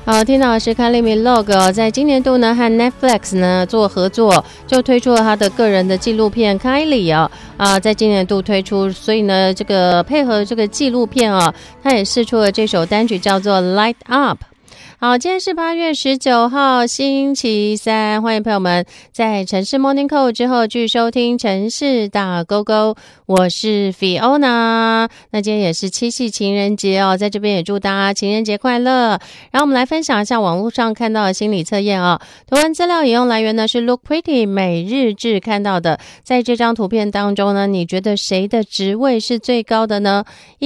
好，听到的是 Kylie Minogue 在今年度呢和 Netflix 呢做合作，就推出了他的个人的纪录片 Kylie 在今年度推出，所以呢这个配合这个纪录片他也释出了这首单曲叫做 Light Up。好，今天是8月19号星期三，欢迎朋友们在城市 Morning Call 之后继续收听城市大勾勾，我是 Fiona。 那今天也是七夕情人节在这边也祝大家情人节快乐。然后我们来分享一下网络上看到的心理测验图文资料引用来源呢是 Look Pretty 每日志看到的。在这张图片当中呢，你觉得谁的职位是最高的呢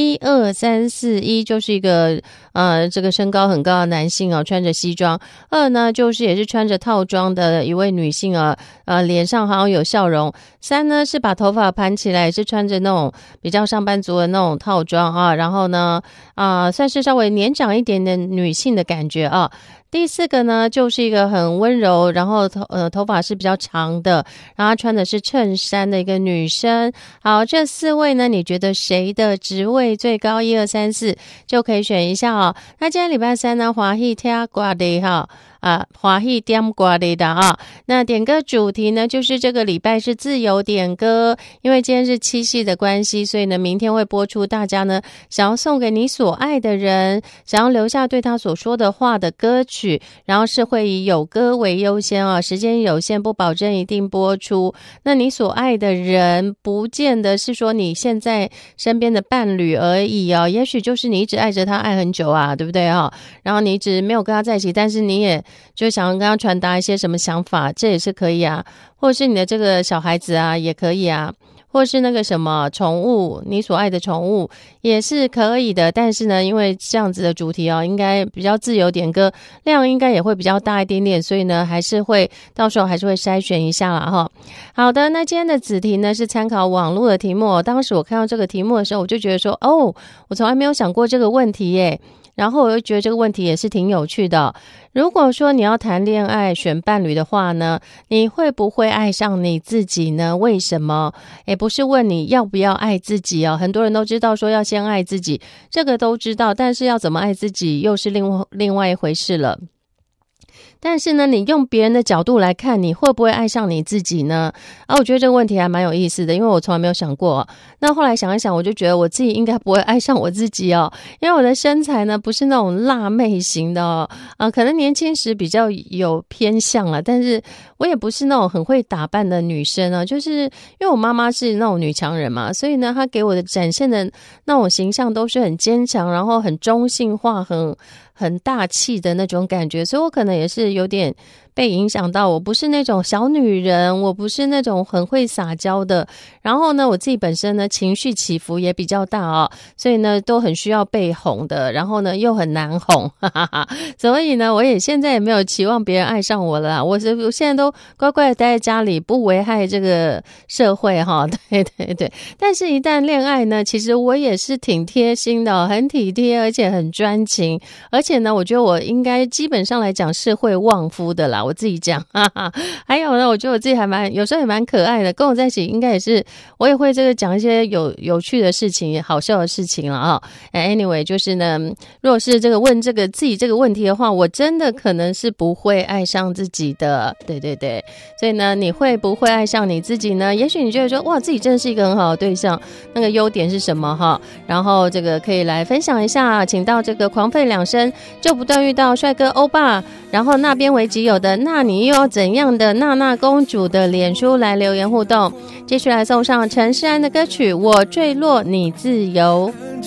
？1、2、3、4， 1就是一个这个身高很高的男性穿着西装。2呢就是也是穿着套装的一位女性脸上好像有笑容。3呢是把头发盘起来，也是穿着那种比较上班族的那种套装然后呢算是稍微年长一点的女性的感觉第4个呢就是一个很温柔，然后头发是比较长的，然后她穿的是衬衫的一个女生。好，这4位呢，你觉得谁的职位最高？1、2、3、4就可以选一下那今天礼拜三呢，欢喜听歌的欢喜点歌的那点歌主题呢就是这个礼拜是自由点歌，因为今天是七夕的关系，所以呢明天会播出大家呢想要送给你所爱的人，想要留下对他所说的话的歌曲，然后是会以有歌为优先时间有限，不保证一定播出。那你所爱的人不见得是说你现在身边的伴侣而已也许就是你一直爱着他爱很久对不对然后你一直没有跟他在一起，但是你也就想要跟他传达一些什么想法，这也是可以或者是你的这个小孩子也可以或者是那个什么宠物，你所爱的宠物也是可以的。但是呢因为这样子的主题应该比较自由点歌，量应该也会比较大一点点，所以呢还是会到时候还是会筛选一下啦好的，那今天的子题呢是参考网络的题目当时我看到这个题目的时候，我就觉得说我从来没有想过这个问题耶，然后我又觉得这个问题也是挺有趣的。如果说你要谈恋爱选伴侣的话呢，你会不会爱上你自己呢？为什么？不是问你要不要爱自己很多人都知道说要先爱自己，这个都知道，但是要怎么爱自己又是另外一回事了。但是呢你用别人的角度来看，你会不会爱上你自己呢？我觉得这个问题还蛮有意思的，因为我从来没有想过那后来想一想，我就觉得我自己应该不会爱上我自己因为我的身材呢不是那种辣妹型的可能年轻时比较有偏向了，但是我也不是那种很会打扮的女生就是因为我妈妈是那种女强人嘛，所以呢她给我的展现的那种形象都是很坚强，然后很中性化，很大气的那种感觉，所以我可能也是有点被影响到，我不是那种小女人，我不是那种很会撒娇的，然后呢我自己本身呢情绪起伏也比较大所以呢都很需要被哄的，然后呢又很难哄所以呢我也现在也没有期望别人爱上我了我现在都乖乖的待在家里，不危害这个社会对对对。但是一旦恋爱呢，其实我也是挺贴心的很体贴，而且很专情，而且呢我觉得我应该基本上来讲是会旺夫的啦，我自己讲还有呢我觉得我自己还有时候也蛮可爱的，跟我在一起应该也是我也会这个讲一些有趣的事情，好笑的事情了anyway 就是呢如果是这个问这个自己这个问题的话，我真的可能是不会爱上自己的，对对对。所以呢你会不会爱上你自己呢？也许你觉得说哇自己真的是一个很好的对象，那个优点是什么然后这个可以来分享一下，请到这个狂吠两声就不断遇到帅哥欧巴，然后那边为己有的那你又要怎样的娜娜公主的脸书来留言互动，继续来送上陈势安的歌曲我坠落你自由。